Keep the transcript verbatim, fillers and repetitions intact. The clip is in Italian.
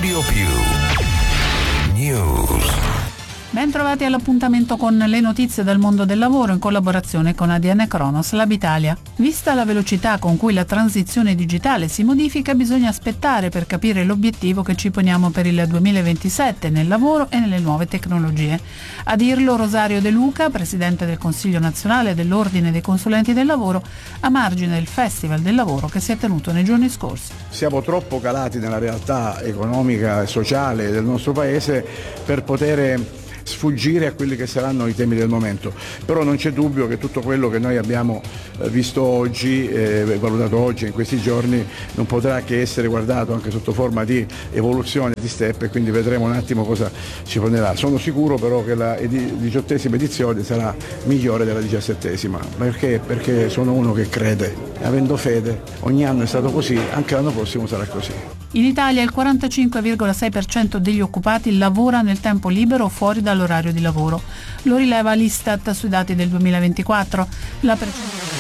Studio Più News. Ben trovati all'appuntamento con le notizie del mondo del lavoro in collaborazione con A D N Cronos Labitalia. Vista la velocità con cui la transizione digitale si modifica, bisogna aspettare per capire l'obiettivo che ci poniamo per il duemilaventisette nel lavoro e nelle nuove tecnologie. A dirlo Rosario De Luca, presidente del Consiglio nazionale dell'Ordine dei Consulenti del Lavoro, a margine del Festival del Lavoro che si è tenuto nei giorni scorsi. Siamo troppo calati nella realtà economica e sociale del nostro paese per poter sfuggire a quelli che saranno i temi del momento, però non c'è dubbio che tutto quello che noi abbiamo visto oggi, eh, valutato oggi in questi giorni, non potrà che essere guardato anche sotto forma di evoluzione, di step, e quindi vedremo un attimo cosa ci prenderà. Sono sicuro però che la diciottesima edizione sarà migliore della diciassettesima, perché? Perché sono uno che crede, avendo fede, ogni anno è stato così, anche l'anno prossimo sarà così. In Italia il quarantacinque virgola sei per cento degli occupati lavora nel tempo libero o fuori dall'orario di lavoro. Lo rileva l'Istat sui dati del duemilaventiquattro. La percentuale